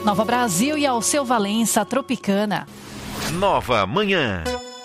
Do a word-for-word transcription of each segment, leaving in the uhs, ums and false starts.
Nova Brasil e Alceu Valença, Tropicana. Nova Manhã.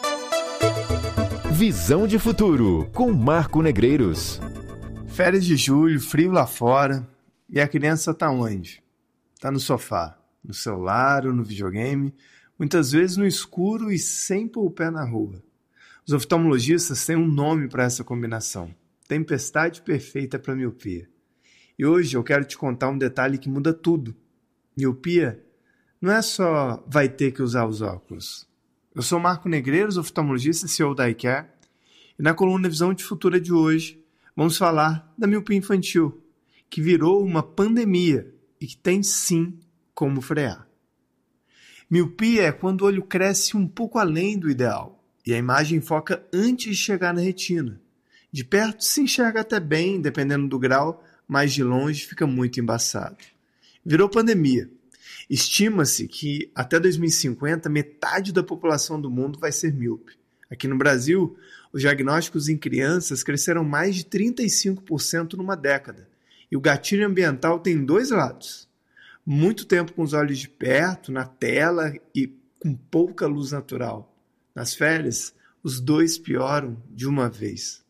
Visão de futuro, com Marco Negreiros. Férias de julho, frio lá fora, e a criança tá onde? Tá no sofá, no celular ou no videogame, muitas vezes no escuro e sem pôr o pé na rua. Os oftalmologistas têm um nome para essa combinação: tempestade perfeita para miopia. E hoje eu quero te contar um detalhe que muda tudo. Miopia não é só vai ter que usar os óculos. Eu sou Marco Negreiros, oftalmologista e C E O da iCare, e na coluna Visão de Futuro de hoje vamos falar da miopia infantil, que virou uma pandemia e que tem sim como frear. Miopia é quando o olho cresce um pouco além do ideal e a imagem foca antes de chegar na retina. De perto se enxerga até bem, dependendo do grau, mas de longe fica muito embaçado. Virou pandemia. Estima-se que até dois mil e cinquenta metade da população do mundo vai ser míope. Aqui no Brasil, os diagnósticos em crianças cresceram mais de trinta e cinco por cento numa década. E o gatilho ambiental tem dois lados. Muito tempo com os olhos de perto, na tela e com pouca luz natural. Nas férias, os dois pioram de uma vez.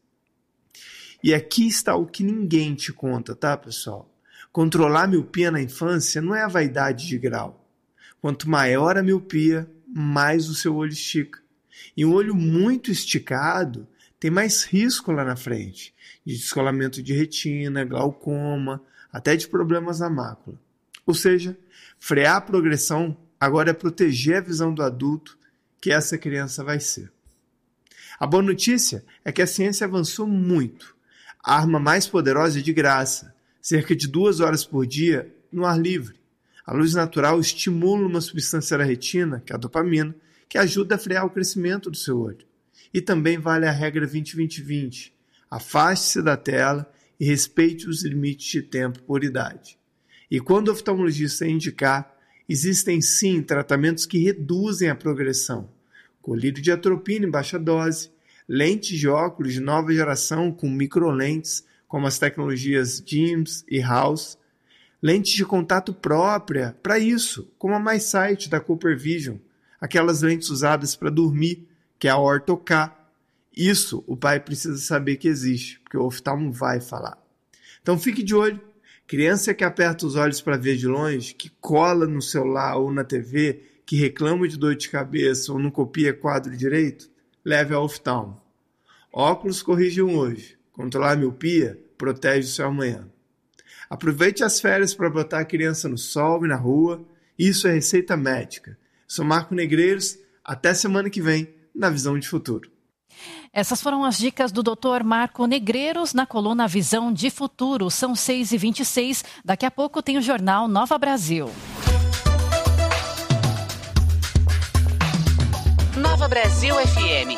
E aqui está o que ninguém te conta, tá, pessoal? Controlar a miopia na infância não é a vaidade de grau. Quanto maior a miopia, mais o seu olho estica. E um olho muito esticado tem mais risco lá na frente, de descolamento de retina, glaucoma, até de problemas na mácula. Ou seja, frear a progressão agora é proteger a visão do adulto que essa criança vai ser. A boa notícia é que a ciência avançou muito. A arma mais poderosa é de graça, cerca de duas horas por dia no ar livre. A luz natural estimula uma substância da retina, que é a dopamina, que ajuda a frear o crescimento do seu olho. E também vale a regra vinte vinte vinte. Afaste-se da tela e respeite os limites de tempo por idade. E quando o oftalmologista indicar, existem sim tratamentos que reduzem a progressão. Colírio de atropina em baixa dose, lentes de óculos de nova geração com microlentes, como as tecnologias D I M S e House, lentes de contato própria para isso, como a MySight da Cooper Vision, aquelas lentes usadas para dormir, que é a Ortho K. Isso o pai precisa saber que existe, porque o oftalmo vai falar. Então fique de olho. Criança que aperta os olhos para ver de longe, que cola no celular ou na T V, que reclama de dor de cabeça ou não copia quadro direito, leve ao oftalmo. Óculos corrigem hoje. Controlar a miopia protege o seu amanhã. Aproveite as férias para botar a criança no sol e na rua. Isso é receita médica. Sou Marco Negreiros. Até semana que vem na Visão de Futuro. Essas foram as dicas do doutor Marco Negreiros na coluna Visão de Futuro. São seis e vinte e seis. Daqui a pouco tem o jornal Nova Brasil. Nova Brasil F M.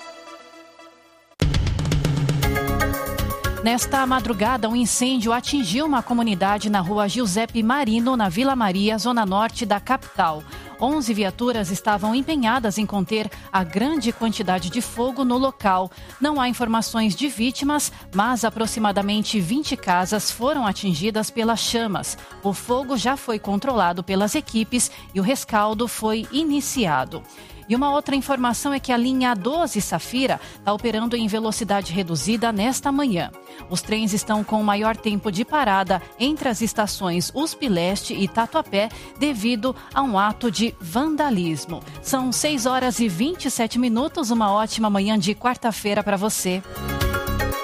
Nesta madrugada, um incêndio atingiu uma comunidade na rua Giuseppe Marino, na Vila Maria, zona norte da capital. onze viaturas estavam empenhadas em conter a grande quantidade de fogo no local. Não há informações de vítimas, mas aproximadamente vinte casas foram atingidas pelas chamas. O fogo já foi controlado pelas equipes e o rescaldo foi iniciado. E uma outra informação é que a linha doze Safira está operando em velocidade reduzida nesta manhã. Os trens estão com maior tempo de parada entre as estações U S P Leste e Tatuapé devido a um ato de vandalismo. São seis horas e vinte e sete minutos, uma ótima manhã de quarta-feira para você.